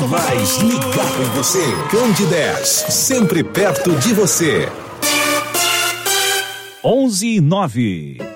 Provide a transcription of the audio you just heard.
mais ligado em você. Candidez, sempre perto de você. 11:09.